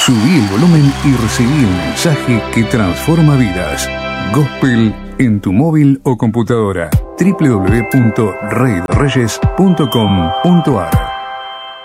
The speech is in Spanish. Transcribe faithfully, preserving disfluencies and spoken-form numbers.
Subí el volumen y recibí el mensaje que transforma vidas. Gospel en tu móvil o computadora. doble u doble u doble u punto rey de reyes punto com punto a r